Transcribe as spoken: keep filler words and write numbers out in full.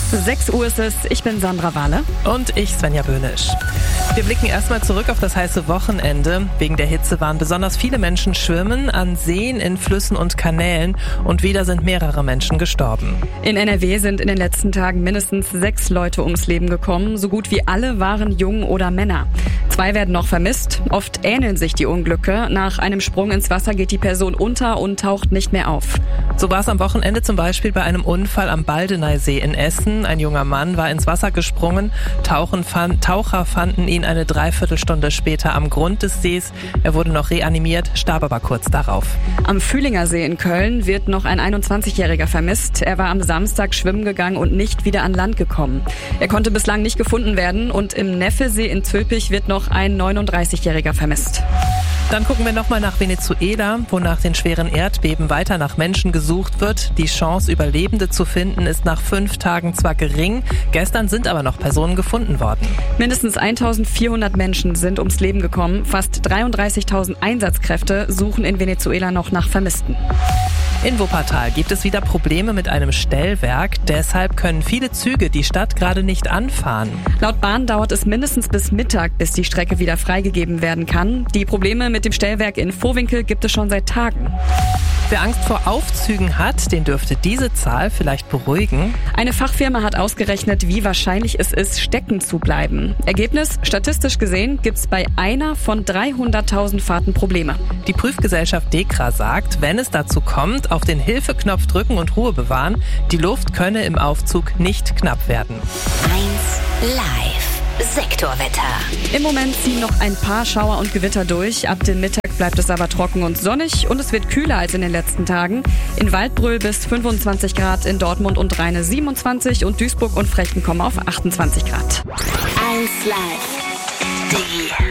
sechs Uhr ist es, ich bin Sandra Wahle. Und ich, Svenja Böhnisch. Wir blicken erstmal zurück auf das heiße Wochenende. Wegen der Hitze waren besonders viele Menschen schwimmen, an Seen, in Flüssen und Kanälen und wieder sind mehrere Menschen gestorben. In N R W sind in den letzten Tagen mindestens sechs Leute ums Leben gekommen. So gut wie alle waren Jungen oder Männer. Zwei werden noch vermisst. Oft ähneln sich die Unglücke. Nach einem Sprung ins Wasser geht die Person unter und taucht nicht mehr auf. So war es am Wochenende zum Beispiel bei einem Unfall am Baldeneysee in Essen. Ein junger Mann war ins Wasser gesprungen. Tauchen fand, Taucher fanden ihn eine Dreiviertelstunde später am Grund des Sees. Er wurde noch reanimiert, starb aber kurz darauf. Am Fühlinger See in Köln wird noch ein einundzwanzigjähriger vermisst. Er war am Samstag schwimmen gegangen und nicht wieder an Land gekommen. Er konnte bislang nicht gefunden werden und im Neffesee in Zülpich wird noch ein neununddreißigjähriger vermisst. Dann gucken wir nochmal nach Venezuela, wo nach den schweren Erdbeben weiter nach Menschen gesucht wird. Die Chance, Überlebende zu finden, ist nach fünf Tagen zwar gering, gestern sind aber noch Personen gefunden worden. Mindestens eintausendvierhundert Menschen sind ums Leben gekommen. Fast dreiunddreißigtausend Einsatzkräfte suchen in Venezuela noch nach Vermissten. In Wuppertal gibt es wieder Probleme mit einem Stellwerk. Deshalb können viele Züge die Stadt gerade nicht anfahren. Laut Bahn dauert es mindestens bis Mittag, bis die Strecke wieder freigegeben werden kann. Die Probleme mit dem Stellwerk in Vohwinkel gibt es schon seit Tagen. Wer Angst vor Aufzügen hat, den dürfte diese Zahl vielleicht beruhigen. Eine Fachfirma hat ausgerechnet, wie wahrscheinlich es ist, stecken zu bleiben. Ergebnis: Statistisch gesehen gibt es bei einer von dreihunderttausend Fahrten Probleme. Die Prüfgesellschaft DEKRA sagt, wenn es dazu kommt, auf den Hilfeknopf drücken und Ruhe bewahren. Die Luft könne im Aufzug nicht knapp werden. eins live. Sektorwetter. Im Moment ziehen noch ein paar Schauer und Gewitter durch. Ab dem Mittag bleibt es aber trocken und sonnig und es wird kühler als in den letzten Tagen. In Waldbröl bis fünfundzwanzig Grad, in Dortmund und Rheine siebenundzwanzig und Duisburg und Frechten kommen auf achtundzwanzig Grad. eins live. Die